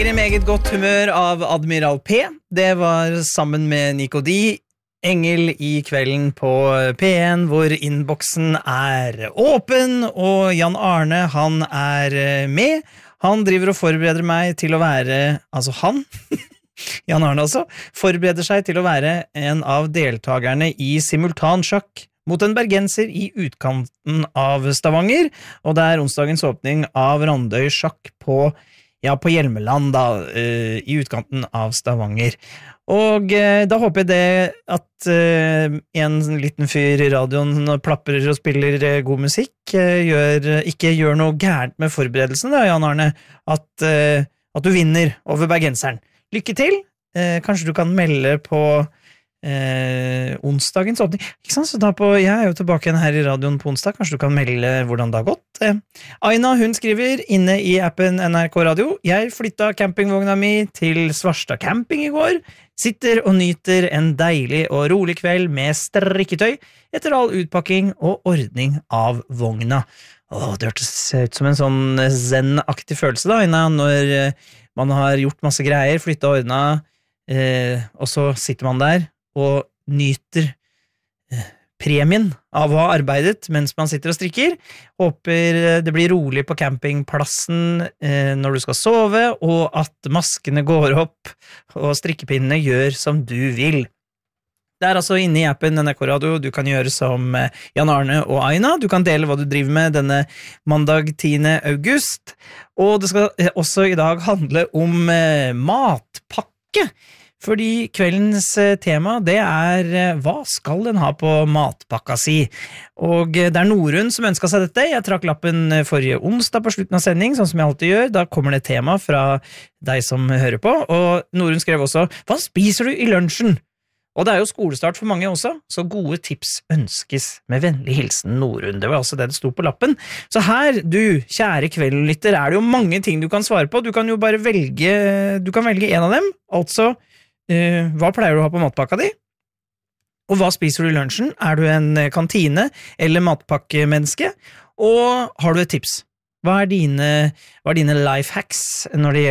I meget godt humør av Admiral P. Det var sammen med Nico D. Engel I kvelden på P1, hvor innboksen åpen, og Jan Arne, han med. Han driver og forbereder meg til å være, altså han, Jan Arne altså, forbereder seg til å være en av deltagerne I simultansjakk mot en bergenser I utkanten av Stavanger, og det onsdagens åpning av Randøy sjakk på Hjelmeland da, I utkanten av Stavanger. Og da håper jeg det at en liten fyr I radioen plapper og spiller god musikk, ikke gjør noe gærent med forberedelsen da, Jan Arne, at du vinner over bergenseren. Lykke til! Kanskje du kan melde på onsdagens åpning. Ikke sant? Så jeg jo tilbake igjen her I radioen på onsdag. Kanskje du kan melde hvordan det har gått. Aina, hun skriver inne I appen NRK Radio. Jeg flyttet campingvogna mi til Svarstad camping I går. Sitter og nyter en deilig og rolig kveld med strikketøy etter all utpakking og ordning av vogna. Det hørtes ut som en sånn zen-aktig følelse da, Aina, når man har gjort masse greier, flyttet og ordnet, og så sitter man der og nyter premien av å ha arbeidet mens man sitter og strikker. Håper det blir rolig på campingplassen når du skal sove, og at maskene går opp og strikkepinnene gjør som du vil. Det altså inne I appen NRK Radio. Du kan gjøre som Jan Arne og Aina. Du kan dele hva du driver med denne mandag 10. august. Og det skal også I dag handle om matpakke. Fordi kveldens tema, det hva skal den ha på matpakka si? Og det Norun som ønsket seg dette. Jeg trakk lappen forrige onsdag på slutten av sending, sånn som jeg alltid gjør. Da kommer det et tema fra deg som hører på. Og Norun skrev også, hva spiser du I lunsjen? Og det jo skolestart for mange også, så gode tips ønskes med vennlig hilsen Norun. Det var altså det sto på lappen. Så her, du, kjære kveldlytter, det jo mange ting du kan svare på. Du kan jo bare velge en av dem. Altså, hva pleier du å ha på matpakka di? Og hva spiser du I lunsjen? Du en kantine eller matpakkemenneske? Og har du et tips? Hva dine life hacks når det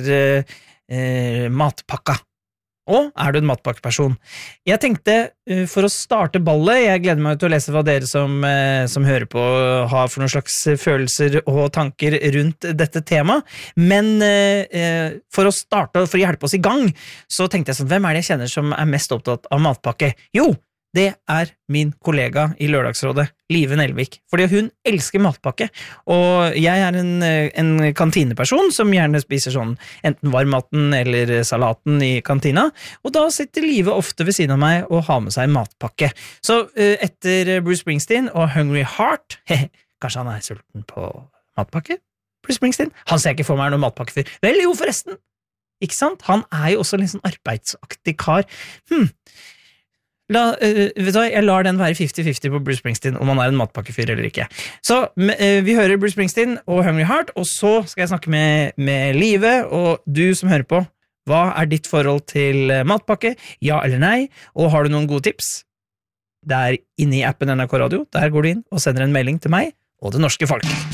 gjelder matpakka? Og du en matpakkeperson? Jeg tenkte, for å starte ballet, jeg gleder meg til å lese hva dere som hører på har for noen slags følelser og tanker rundt dette temaet, men for å hjelpe oss I gang, så tenkte jeg sånn, hvem det jeg kjenner som mest opptatt av matpakke? Jo, det min kollega I Lørdagsrådet, Live Nelvik, fordi hun elsker matpakke, og jeg en kantineperson som gjerne spiser sånn, enten varmmaten eller salaten I kantina, og da sitter Live ofte ved siden av meg og har med seg matpakke. Så etter Bruce Springsteen og Hungry Heart, kanskje han sulten på matpakke? Bruce Springsteen? Han ser ikke for meg noen matpakkefyr. Vel, jo forresten! Ikke sant? Han jo også en sånn arbeidsaktig kar. Vet du hva, jeg lar den være 50-50 på Bruce Springsteen om han en matpakkefyr eller ikke. Så vi hører Bruce Springsteen og Hungry Heart, og så skal jeg snakke med Live, og du som hører på, hva ditt forhold til matpakke? Ja eller nei? Og har du noen gode tips? Det inne I appen NRK Radio, der går du inn og sender en melding til meg og det norske folk.